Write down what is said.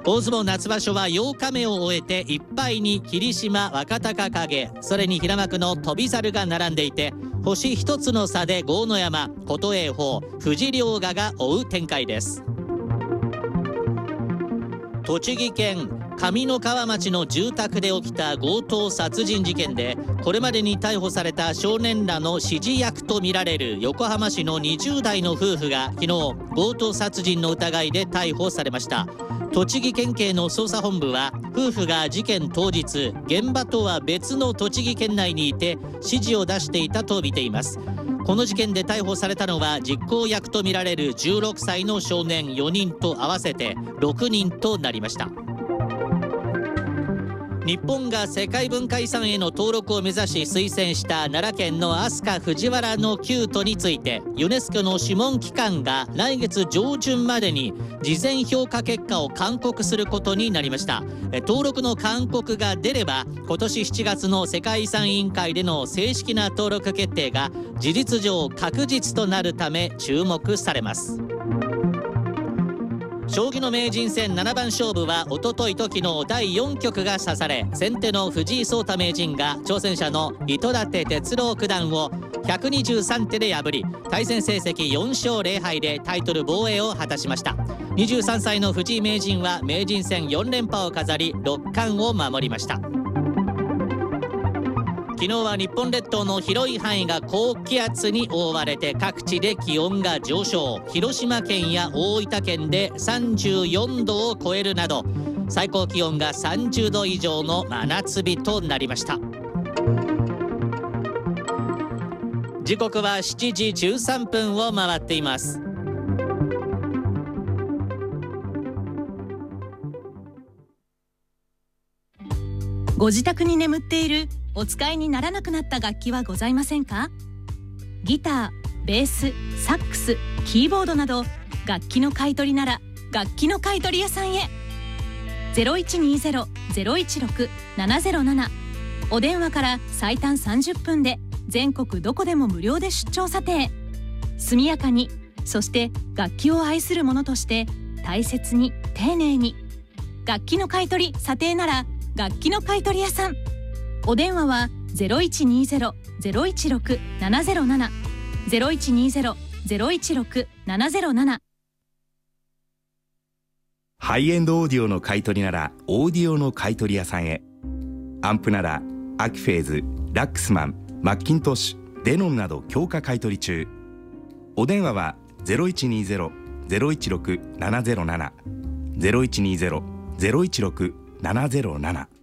大相撲夏場所は8日目を終えて1敗に霧島、若隆景、それに平幕の翔猿が並んでいて、星1つの差で豪ノ山、琴恵峰、富士凌河が追う展開です。栃木県上三川町の住宅で起きた強盗殺人事件で、これまでに逮捕された少年らの指示役とみられる横浜市の20代の夫婦が昨日強盗殺人の疑いで逮捕されました。栃木県警の捜査本部は、夫婦が事件当日現場とは別の栃木県内にいて指示を出していたと見ています。この事件で逮捕されたのは実行役とみられる16歳の少年4人と合わせて6人となりました。日本が世界文化遺産への登録を目指し推薦した奈良県の飛鳥藤原の旧都について、ユネスコの諮問機関が来月上旬までに事前評価結果を勧告することになりました。登録の勧告が出れば、今年7月の世界遺産委員会での正式な登録決定が事実上確実となるため注目されます。将棋の名人戦7番勝負はおとといと昨日第4局が指され、先手の藤井聡太名人が挑戦者の糸立哲郎九段を123手で破り、対戦成績4勝0敗でタイトル防衛を果たしました。23歳の藤井名人は名人戦4連覇を飾り6冠を守りました。昨日は日本列島の広い範囲が高気圧に覆われて各地で気温が上昇。広島県や大分県で34度を超えるなど、最高気温が30度以上の真夏日となりました。時刻は7時13分を回っています。 ご自宅に眠っているお使いにならなくなった楽器はございませんか？ギター、ベース、サックス、キーボードなど楽器の買い取りなら楽器の買取屋さんへ。 0120-016-707 お電話から最短30分で全国どこでも無料で出張査定。速やかに、そして楽器を愛する者として大切に丁寧に。楽器の買い取り査定なら楽器の買取屋さん。お電話は 0120-016-707 0120-016-707。 ハイエンドオーディオの買い取りならオーディオの買い取り屋さんへ。アンプならアキフェーズ、ラックスマン、マッキントッシュ、デノンなど強化買い取り中。お電話は 0120-016-707 0120-016-707。